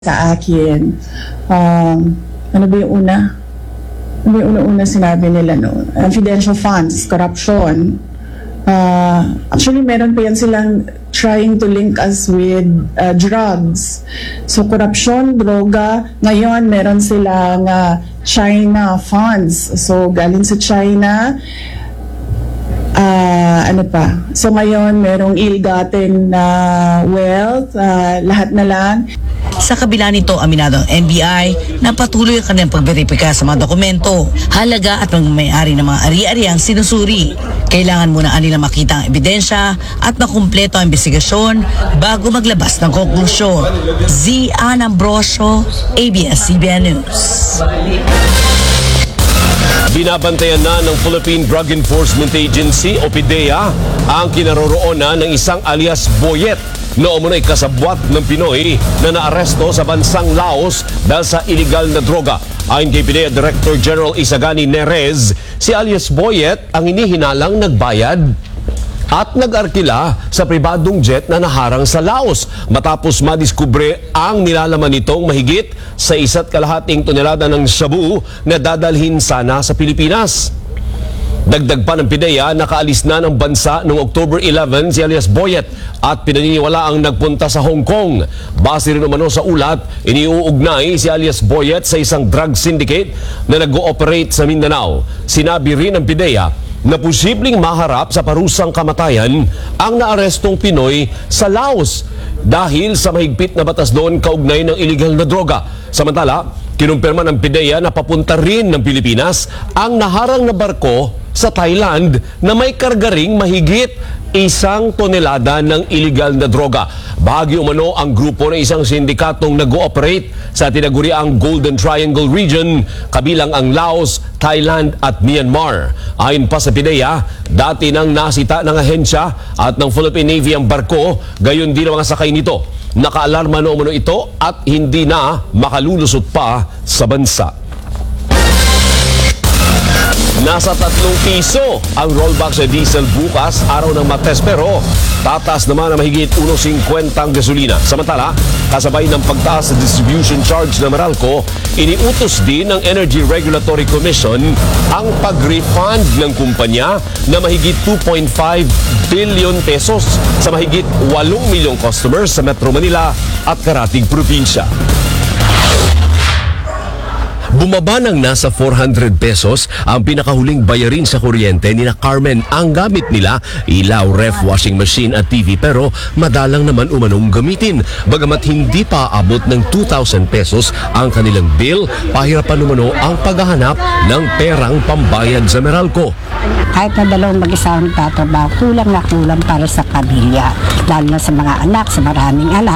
sa akin. Ano ba yung una? Ano ba yung una-una sinabi nila noon? Confidential funds, corruption. Actually, meron pa yan silang trying to link us with drugs. So, corruption, droga. Ngayon, meron silang China funds. So, galing sa China. Ano pa? So, ngayon, merong ill-gotten wealth. Lahat na lang. Sa kabila nito, aminado ang NBI na patuloy ang kanilang pagberipika sa mga dokumento, halaga at may-ari ng mga ari-ariang sinusuri. Kailangan muna nila makita ang ebidensya at makumpleto ang investigasyon bago maglabas ng konklusyon. Z. Ann Ambrosio, ABS-CBN News. Binabantayan na ng Philippine Drug Enforcement Agency o PDEA ang kinaroroonan ng isang alias Boyet na umunay kasabwat ng Pinoy na naaresto sa bansang Laos dahil sa iligal na droga. Ayon kay PDEA Director General Isagani Nerez, si alias Boyet ang inihinalang nagbayad at nag-arkila sa pribadong jet na naharang sa Laos matapos madiskubre ang nilalaman nitong mahigit sa 1.5 tonelada ng shabu na dadalhin sana sa Pilipinas. Dagdag pa ng PDEA, nakaalis na ng bansa noong October 11 si alias Boyet at pinaniniwala ang nagpunta sa Hong Kong. Base rin umano sa ulat, iniuugnay si alias Boyet sa isang drug syndicate na nag-ooperate sa Mindanao. Sinabi rin ng PDEA na posibleng maharap sa parusang kamatayan ang naarestong Pinoy sa Laos dahil sa mahigpit na batas doon kaugnay ng iligal na droga. Samantala, kinumpirma ng PDEA na papunta rin ng Pilipinas ang naharang na barko sa Thailand na may karga ring mahigit 1 tonelada ng iligal na droga. Bahagi umano ang grupo ng isang sindikatong nag-ooperate sa tinaguriang Golden Triangle region, kabilang ang Laos, Thailand at Myanmar. Ayon pa sa PDEA, dati nang nasita ng ahensya at ng Philippine Navy ang barko, gayon din ang mga sakay nito. Nakaalarma na umano ito at hindi na makalulusot pa sa bansa. Nasa 3 piso ang rollback sa diesel bukas, araw ng Martes, pero tataas naman ang mahigit 1.50 ang gasolina. Samantala, kasabay ng pagtaas sa distribution charge ng Meralco, iniutos din ng Energy Regulatory Commission ang pag-refund ng kumpanya na mahigit 2.5 billion pesos sa mahigit 8 milyong customers sa Metro Manila at karatig probinsya. Bumaba ng nasa 400 pesos ang pinakahuling bayarin sa kuryente ni na Carmen. Ang gamit nila, ilaw, ref, washing machine at TV, pero madalang naman umanong gamitin. Bagamat hindi pa abot ng 2,000 pesos ang kanilang bill, pahirapan umano ang paghahanap ng perang pambayad sa Meralco. Kahit na dalawang mag-isa ang tatrabaho, kulang na kulang para sa pamilya. Lalo na sa mga anak, sa maraming anak.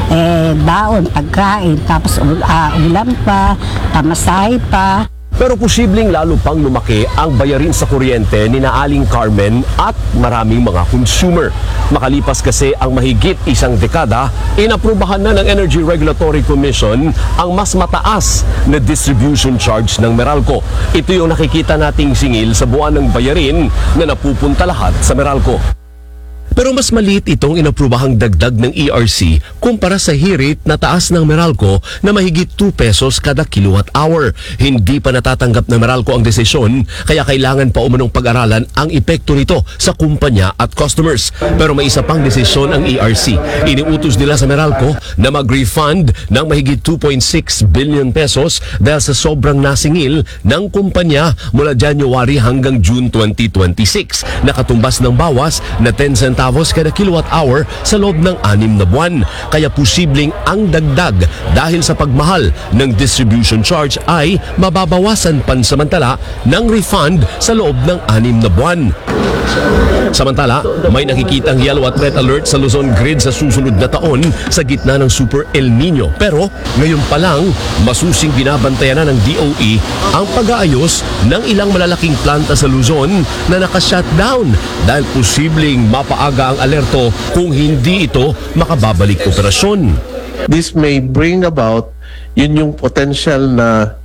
Baon, pagkain, tapos ulam pa, pamasahe pa. Pero posibleng lalo pang lumaki ang bayarin sa kuryente ni na Aling Carmen at maraming mga consumer. Makalipas kasi ang mahigit 1 dekada, inaprubahan na ng Energy Regulatory Commission ang mas mataas na distribution charge ng Meralco. Ito yung nakikita nating singil sa buwan ng bayarin na napupunta lahat sa Meralco. Pero mas maliit itong inaprubahang dagdag ng ERC kumpara sa hirit na taas ng Meralco na mahigit 2 pesos kada kilowatt hour. Hindi pa natatanggap ng Meralco ang desisyon, kaya kailangan pa umanong pag-aralan ang epekto nito sa kumpanya at customers. Pero may isa pang desisyon ang ERC. Iniutos nila sa Meralco na mag-refund ng mahigit 2.6 billion pesos dahil sa sobrang nasingil ng kumpanya mula January hanggang June 2026. Nakatumbas ng bawas na 10 centavos kada kilowatt hour sa loob ng 6 na buwan. Kaya posibleng ang dagdag dahil sa pagmahal ng distribution charge ay mababawasan pansamantala ng refund sa loob ng 6 na buwan. Samantala, may nakikitang yellow at red alert sa Luzon grid sa susunod na taon sa gitna ng Super El Nino. Pero ngayon pa lang, masusing binabantayan na ng DOE ang pag-aayos ng ilang malalaking planta sa Luzon na naka-shutdown dahil posibleng mapaaga ang alerto kung hindi ito makababalik operasyon. This may bring about yun yung potential na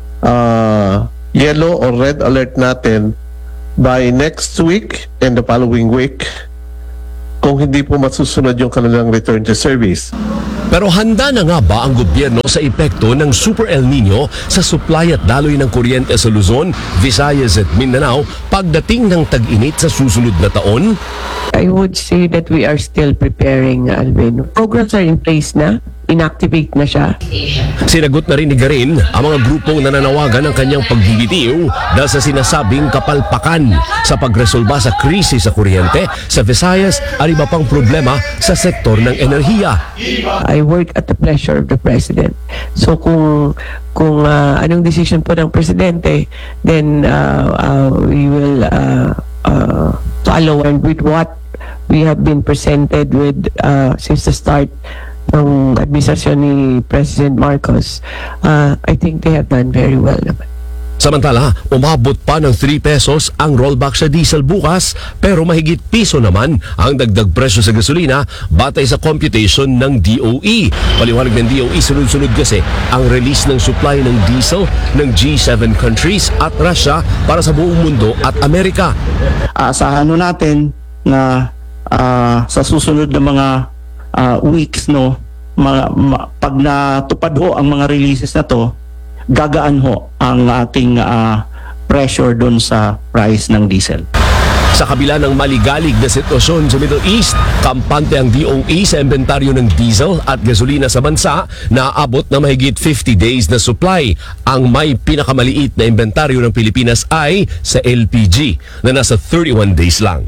yellow or red alert natin by next week and the following week kung hindi po masusunod yung kanilang return to service. Pero handa na nga ba ang gobyerno sa epekto ng Super El Nino sa supply at daloy ng kuryente sa Luzon, Visayas at Mindanao pagdating ng tag-init sa susunod na taon? I would say that we are still preparing, Alvin. Programs are in place na. Inactivate na siya. Sinagot na rin ni Garin ang mga grupong nananawagan ng kanyang pagbibitiw dahil sa sinasabing kapalpakan sa pagresolba sa krisis sa kuryente sa Visayas at iba pang problema sa sektor ng enerhiya. I work at the pleasure of the President. So kung anong decision po ng Presidente, then we will follow and with what we have been presented with since the start ng administrasyon ni President Marcos. I think they have done very well naman. Samantala, umabot pa ng 3 pesos ang rollback sa diesel bukas pero mahigit piso naman ang dagdag presyo sa gasolina batay sa computation ng DOE. Paliwanag ng DOE, sunod-sunod kasi ang release ng supply ng diesel ng G7 countries at Russia para sa buong mundo at Amerika. Asahan natin na sa susunod na mga weeks, no, pag natupad ho ang mga releases na to, gagaan ho ang ating pressure doon sa price ng diesel. Sa kabila ng maligalig na sitwasyon sa Middle East, kampante ang DOE sa inventaryo ng diesel at gasolina sa bansa na aabot na mahigit 50 days na supply. Ang may pinakamaliit na inventaryo ng Pilipinas ay sa LPG na nasa 31 days lang.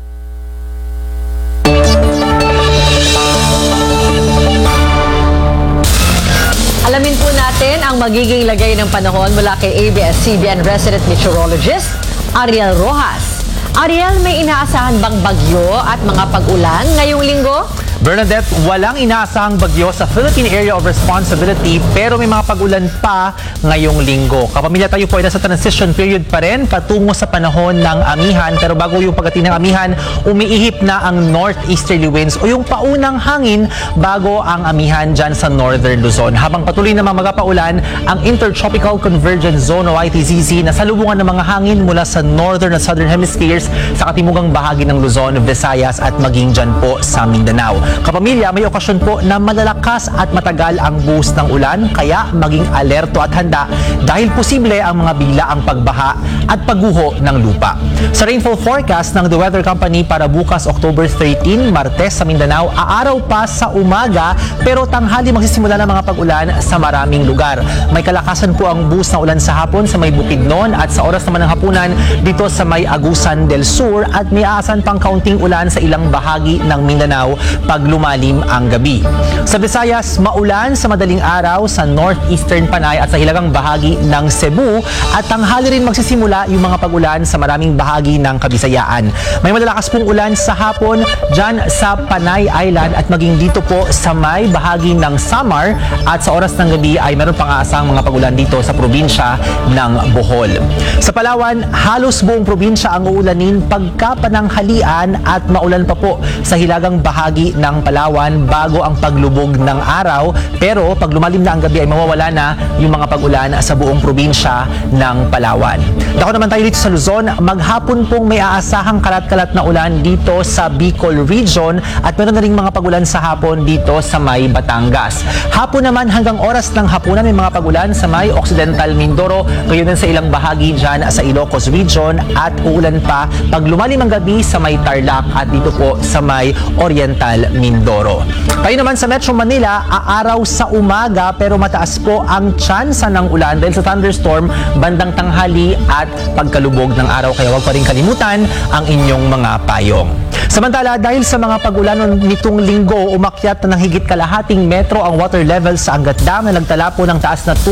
Alamin po natin ang magiging lagay ng panahon mula kay ABS-CBN resident meteorologist Ariel Rojas. Ariel, may inaasahan bang bagyo at mga pag-ulan ngayong linggo? Bernadette, walang inaasahang bagyo sa Philippine Area of Responsibility pero may mga pag-ulan pa ngayong linggo. Kapamilya, tayo po ay nasa transition period pa rin patungo sa panahon ng amihan. Pero bago yung pagdating ng amihan, umiihip na ang northeasterly winds o yung paunang hangin bago ang amihan dyan sa northern Luzon. Habang patuloy namang magpaulan ang Intertropical Convergence Zone o ITCZ na salubungan ng mga hangin mula sa northern at southern hemispheres sa katimugang bahagi ng Luzon, Visayas at maging dyan po sa Mindanao. Kapamilya, may okasyon po na malalakas at matagal ang buhos ng ulan, kaya maging alerto at handa dahil posible ang mga biglaang pagbaha at pagguho ng lupa. Sa rainfall forecast ng The Weather Company para bukas October 13, Martes sa Mindanao, aaraw pa sa umaga pero tanghali magsisimula ng mga pag-ulan sa maraming lugar. May kalakasan po ang buhos ng ulan sa hapon sa may Bukidnon at sa oras naman ng hapunan dito sa may Agusan del Sur at may aasan pang kaunting ulan sa ilang bahagi ng Mindanao pag lumalim ang gabi. Sa Visayas, maulan sa madaling araw sa northeastern Panay at sa hilagang bahagi ng Cebu at tanghali rin magsisimula yung mga pag-ulan sa maraming bahagi ng Kabisayaan. May malalakas pong ulan sa hapon dyan sa Panay Island at maging dito po sa may bahagi ng Samar at sa oras ng gabi ay meron pang aasang mga pag-ulan dito sa probinsya ng Bohol. Sa Palawan, halos buong probinsya ang uulanin pagkapananghalian at maulan pa po sa hilagang bahagi ng Palawan bago ang paglubog ng araw pero pag lumalim na ang gabi ay mawawala na yung mga pag-ulan sa buong probinsya ng Palawan. Dako naman tayo dito sa Luzon, maghapon pong may aasahang kalat-kalat na ulan dito sa Bicol Region at meron na ring mga pag-ulan sa hapon dito sa may Batangas. Hapon naman hanggang oras ng hapunan may mga pag-ulan sa may Occidental Mindoro, gayon din sa ilang bahagi dyan sa Ilocos Region at uulan pa pag lumalim ang gabi sa may Tarlac at dito po sa may Oriental Mindoro. Tayo naman sa Metro Manila, aaraw sa umaga pero mataas po ang tsansa ng ulan dahil sa thunderstorm bandang tanghali at pagkalubog ng araw kaya huwag pa rin kalimutan ang inyong mga payong. Samantala, dahil sa mga pag-ulan nitong linggo, umakyat na ng higit kalahating metro ang water level sa Angat Dam na nagtala po ng taas na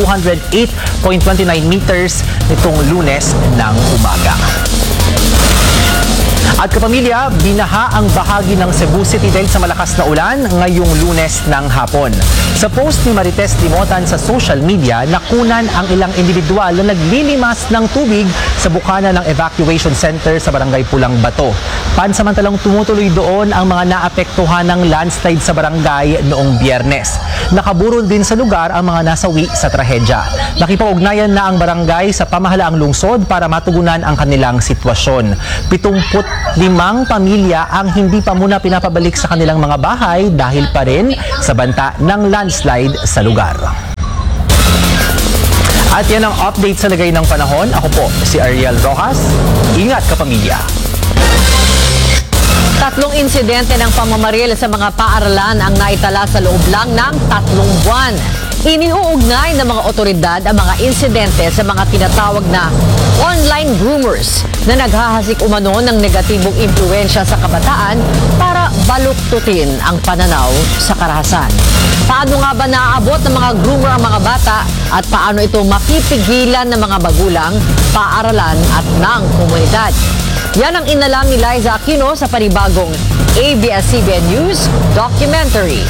208.29 meters nitong Lunes ng umaga. At kapamilya, binaha ang bahagi ng Cebu City dahil sa malakas na ulan ngayong Lunes ng hapon. Sa post ni Marites Limotan sa social media, nakunan ang ilang individual na naglilimas ng tubig sa bukana ng evacuation center sa barangay Pulang Bato. Pansamantalang tumutuloy doon ang mga naapektuhan ng landslide sa barangay noong Biyernes. Nakaburol din sa lugar ang mga nasawi sa trahedya. Nakipag-ugnayan na ang barangay sa pamahalaang lungsod para matugunan ang kanilang sitwasyon. 70 5 pamilya ang hindi pa muna pinapabalik sa kanilang mga bahay dahil pa rin sa banta ng landslide sa lugar. At yan ang update sa lagay ng panahon. Ako po si Ariel Rojas. Ingat kapamilya. 3 insidente ng pamamaril sa mga paaralan ang naitala sa loob lang ng 3 buwan. Iniuugnay ng mga otoridad ang mga insidente sa mga tinatawag na online groomers na naghahasik umano ng negatibong impluensya sa kabataan para baluktutin ang pananaw sa karahasan. Paano nga ba naaabot ng mga groomer ang mga bata at paano ito mapipigilan ng mga magulang, paaralan at ng komunidad? Yan ang inalam ni Liza Aquino sa panibagong ABS-CBN News documentary.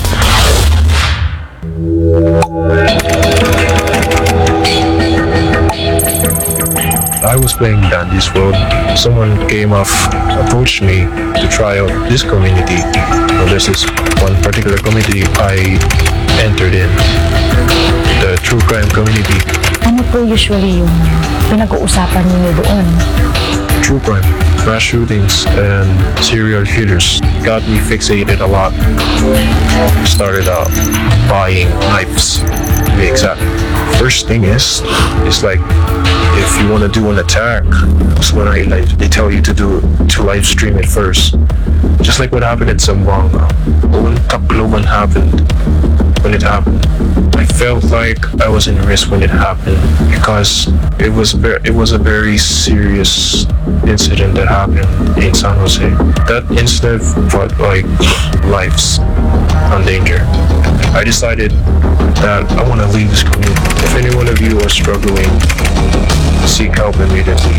I was playing Dandy's World. Someone approached me to try out this community. So there's this one particular community I entered in, the true crime community. Ano po usually yung pinag-uusapan niyo doon? True crime, mass shootings, and serial killers got me fixated a lot. Started out buying knives, to be exact. First thing is like if you want to do an attack, that's when they tell you to live stream it first. Just like what happened in Zamboanga. When Kaploban happened, when it happened, I felt like I was in risk when it happened because it was a very serious incident that happened in San Jose. That incident put like lives on danger. I decided that I want to leave this community. If any one of you are struggling, seek help immediately.